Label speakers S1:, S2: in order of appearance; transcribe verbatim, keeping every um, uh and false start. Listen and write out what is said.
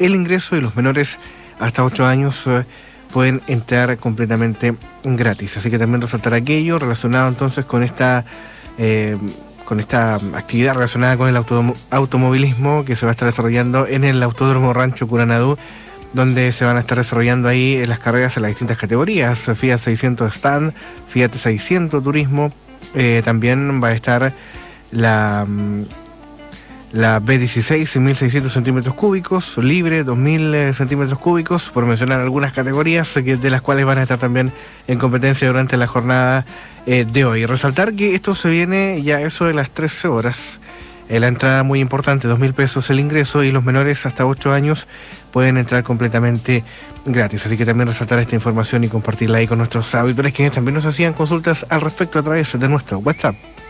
S1: el ingreso y los menores hasta ocho años eh, pueden entrar completamente gratis. Así que también resaltar aquello relacionado entonces con esta eh, con esta actividad relacionada con el auto, automovilismo que se va a estar desarrollando en el Autódromo Rancho Curanadú, donde se van a estar desarrollando ahí las carreras en las distintas categorías, Fiat seiscientos Stand, Fiat seiscientos Turismo, eh, también va a estar la, la B dieciséis, mil seiscientos centímetros cúbicos, Libre, dos mil centímetros cúbicos, por mencionar algunas categorías que, de las cuales van a estar también en competencia durante la jornada eh, de hoy. Resaltar que esto se viene ya eso de las trece horas. La entrada muy importante, dos mil pesos el ingreso, y los menores hasta ocho años pueden entrar completamente gratis. Así que también resaltar esta información y compartirla ahí con nuestros auditores, quienes también nos hacían consultas al respecto a través de nuestro WhatsApp.